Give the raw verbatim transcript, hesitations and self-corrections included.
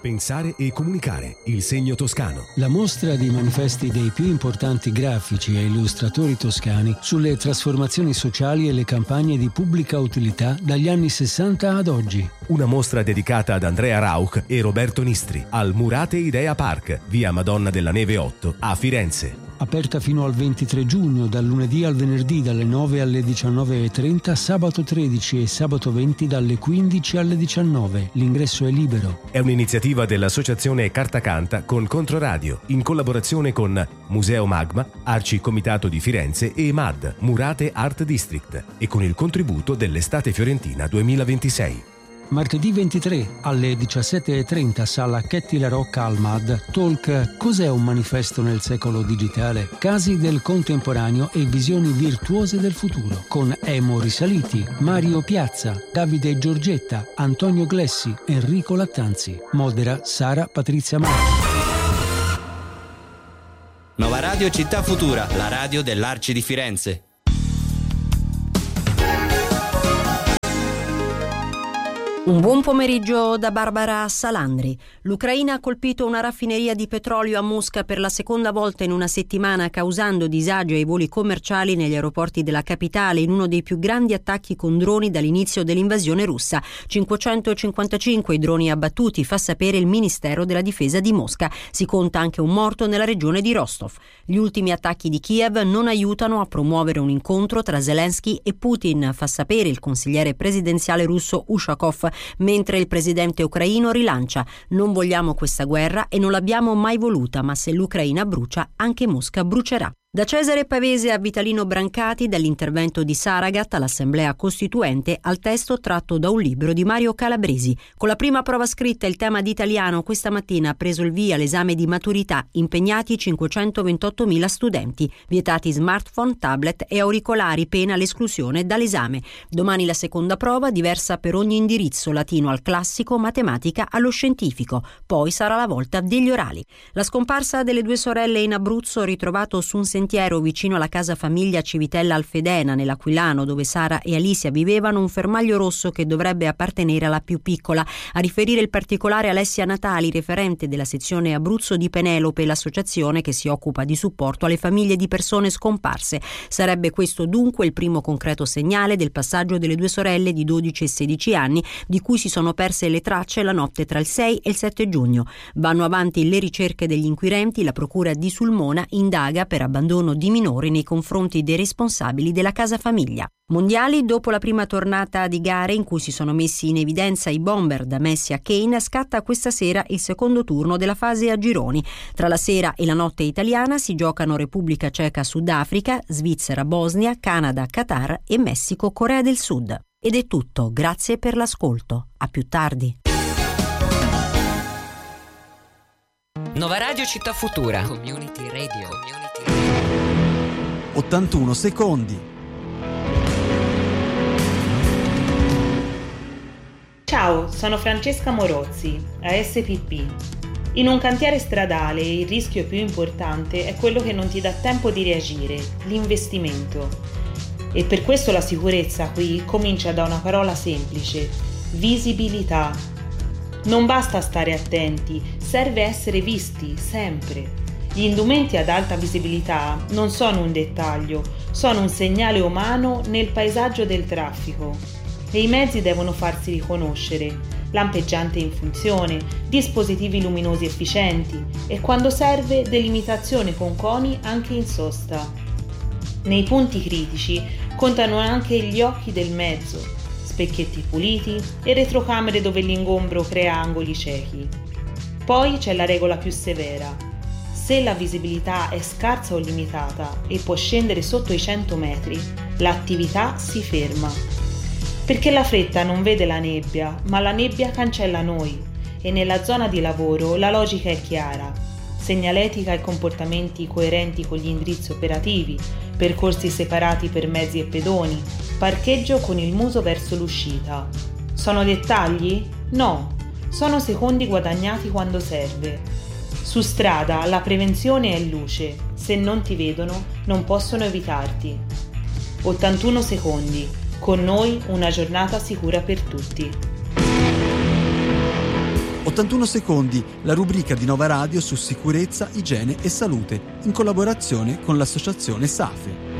Pensare e comunicare, il segno toscano. La mostra di manifesti dei più importanti grafici e illustratori toscani sulle trasformazioni sociali e le campagne di pubblica utilità dagli anni sessanta ad oggi. Una mostra dedicata ad Andrea Rauch e Roberto Nistri al Murate Idea Park, via Madonna della Neve otto, a Firenze. Aperta fino al ventitré giugno, dal lunedì al venerdì dalle nove alle diciannove e trenta, sabato tredici e sabato venti dalle quindici alle diciannove. L'ingresso è libero. È un'iniziativa dell'Associazione Carta Canta con Controradio, in collaborazione con Museo Magma, Arci Comitato di Firenze e M A D, Murate Art District, e con il contributo dell'Estate Fiorentina duemilaventisei. Martedì ventitré alle diciassette e trenta, sala Chetti La Rocca al M A D, talk Cos'è un manifesto nel secolo digitale? Casi del contemporaneo e visioni virtuose del futuro, con Emo Risaliti, Mario Piazza, Davide Giorgetta, Antonio Glessi, Enrico Lattanzi. Modera Sara Patrizia Marchi. Nova Radio Città Futura, la radio dell'Arci di Firenze. Un buon pomeriggio da Barbara Salandri. L'Ucraina ha colpito una raffineria di petrolio a Mosca per la seconda volta in una settimana, causando disagi ai voli commerciali negli aeroporti della capitale, in uno dei più grandi attacchi con droni dall'inizio dell'invasione russa. cinquecentocinquantacinque i droni abbattuti, fa sapere il Ministero della Difesa di Mosca. Si conta anche un morto nella regione di Rostov. Gli ultimi attacchi di Kiev non aiutano a promuovere un incontro tra Zelensky e Putin, fa sapere il consigliere presidenziale russo Ushakov, mentre il presidente ucraino rilancia: non vogliamo questa guerra e non l'abbiamo mai voluta, ma se l'Ucraina brucia, anche Mosca brucerà. Da Cesare Pavese a Vitalino Brancati, dall'intervento di Saragat all'Assemblea Costituente al testo tratto da un libro di Mario Calabresi. Con la prima prova scritta, il tema di italiano, questa mattina ha preso il via l'esame di maturità, impegnati cinquecentoventottomila studenti, vietati smartphone, tablet e auricolari, pena l'esclusione dall'esame. Domani la seconda prova, diversa per ogni indirizzo, latino al classico, matematica allo scientifico. Poi sarà la volta degli orali. La scomparsa delle due sorelle in Abruzzo, ritrovato su un sentiero vicino alla casa famiglia Civitella Alfedena nell'Aquilano, dove Sara e Alicia vivevano, un fermaglio rosso che dovrebbe appartenere alla più piccola. A riferire il particolare Alessia Natali, referente della sezione Abruzzo di Penelope, l'associazione che si occupa di supporto alle famiglie di persone scomparse. Sarebbe questo dunque il primo concreto segnale del passaggio delle due sorelle di dodici e sedici anni, di cui si sono perse le tracce la notte tra il sei e il sette giugno. Vanno avanti le ricerche degli inquirenti. La procura di Sulmona indaga per abbandono di minori nei confronti dei responsabili della casa famiglia. Mondiali, dopo la prima tornata di gare in cui si sono messi in evidenza i bomber da Messi a Kane, scatta questa sera il secondo turno della fase a gironi. Tra la sera e la notte italiana si giocano Repubblica Ceca Sudafrica, Svizzera Bosnia, Canada Qatar e Messico Corea del Sud. Ed è tutto, grazie per l'ascolto. A più tardi. Nova Radio Città Futura. Community Radio. Community Radio. ottantuno secondi. Ciao, sono Francesca Morozzi, A S P P. In un cantiere stradale il rischio più importante è quello che non ti dà tempo di reagire, l'investimento. E per questo la sicurezza qui comincia da una parola semplice: visibilità. Non basta stare attenti, serve essere visti, sempre. Gli indumenti ad alta visibilità non sono un dettaglio, sono un segnale umano nel paesaggio del traffico. E i mezzi devono farsi riconoscere: lampeggiante in funzione, dispositivi luminosi efficienti e, quando serve, delimitazione con coni anche in sosta. Nei punti critici contano anche gli occhi del mezzo, specchietti puliti e retrocamere dove l'ingombro crea angoli ciechi. Poi c'è la regola più severa: se la visibilità è scarsa o limitata e può scendere sotto i cento metri, l'attività si ferma. Perché la fretta non vede la nebbia, ma la nebbia cancella noi, e nella zona di lavoro la logica è chiara: segnaletica e comportamenti coerenti con gli indirizzi operativi, percorsi separati per mezzi e pedoni, parcheggio con il muso verso l'uscita. Sono dettagli? No, sono secondi guadagnati quando serve. Su strada la prevenzione è luce: se non ti vedono non possono evitarti. ottantuno secondi, con noi una giornata sicura per tutti. ottantuno secondi, la rubrica di Nova Radio su sicurezza, igiene e salute, in collaborazione con l'associazione SAFE.